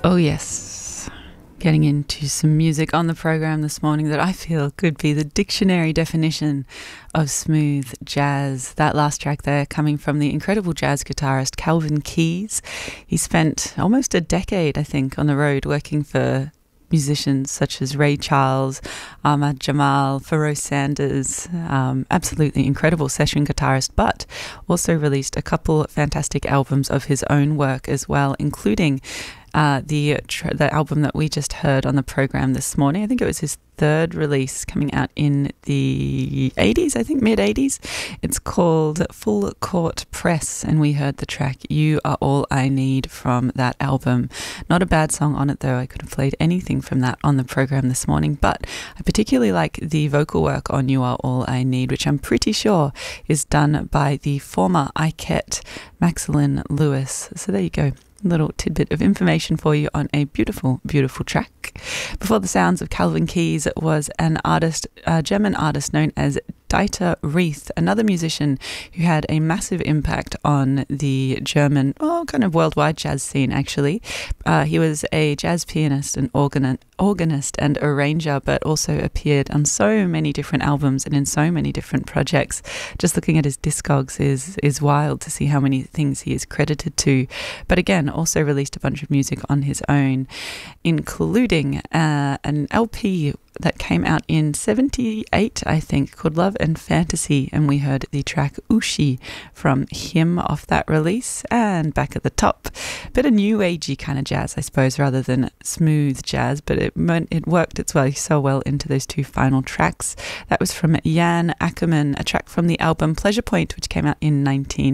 Oh, yes. Getting into some music on the program this morning that I feel could be the dictionary definition of smooth jazz. That last track there coming from the incredible jazz guitarist Calvin Keys. He spent almost a decade, I think, on the road working for musicians such as Ray Charles, Ahmad Jamal, Pharoah Sanders, absolutely incredible session guitarist, but also released a couple fantastic albums of his own work as well, including the album that we just heard on the program this morning. I think it was his third release, coming out in the 80s, I think mid-80s. It's called Full Court Press, and we heard the track You Are All I Need from that album. Not a bad song on it though. I could have played anything from that on the program this morning, but I particularly like the vocal work on You Are All I Need, which I'm pretty sure is done by the former Iket, Maxilyn Lewis. So there you go. Little tidbit of information for you on a beautiful, beautiful track. Before the sounds of Calvin Keys was an artist, a German artist known as Dieter Rieth, another musician who had a massive impact on the German, kind of worldwide jazz scene, actually. He was a jazz pianist and organist and arranger, but also appeared on so many different albums and in so many different projects. Just looking at his discogs is wild to see how many things he is credited to. But again, also released a bunch of music on his own, including an LP that came out in 78, I think, called Love and Fantasy, and we heard the track Ushi from him off that release. And back at the top, bit of new agey kind of jazz, I suppose, rather than smooth jazz, but it worked its way so well into those two final tracks. That was from Jan Ackerman, a track from the album Pleasure Point, which came out in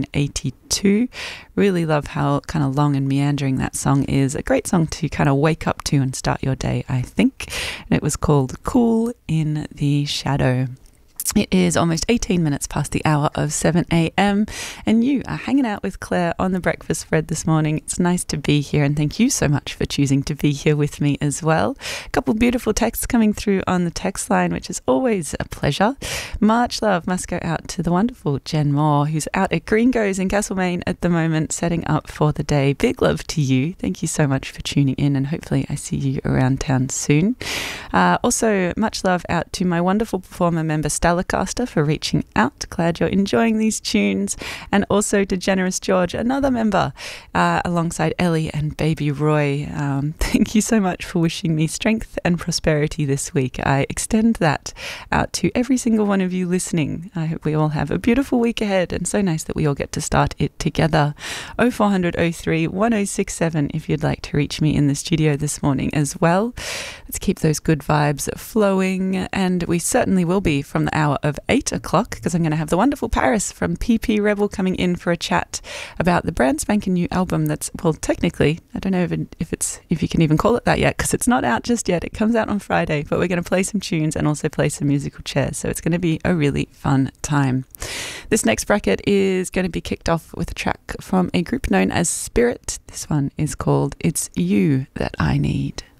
1982. Really love how kind of long and meandering that song is. A great song to kind of wake up to and start your day, I think. And it was called Cool in the Shadow. It is almost 18 minutes past the hour of 7 a.m. and you are hanging out with Claire on the breakfast spread this morning. It's nice to be here, and thank you so much for choosing to be here with me as well. A couple beautiful texts coming through on the text line, which is always a pleasure. Much love must go out to the wonderful Jen Moore, who's out at Gringo's in Castlemaine at the moment, setting up for the day. Big love to you. Thank you so much for tuning in, and hopefully I see you around town soon. Also, much love out to my wonderful performer member Stella Caster for reaching out. Glad you're enjoying these tunes. And also to Generous George, another member, alongside Ellie and baby Roy. Thank you so much for wishing me strength and prosperity this week. I extend that out to every single one of you listening. I hope we all have a beautiful week ahead, and so nice that we all get to start it together. 0400 03 1067 if you'd like to reach me in the studio this morning as well. Let's keep those good vibes flowing, and we certainly will be from the hour of 8 o'clock, because I'm going to have the wonderful Paris from PP Rebel coming in for a chat about the brand spanking new album that's, well, technically, I don't know if you can even call it that yet, because it's not out just yet. It comes out on Friday, but we're going to play some tunes and also play some musical chairs, so it's going to be a really fun time. This next bracket is going to be kicked off with a track from a group known as Spirit. This one is called It's You That I Need.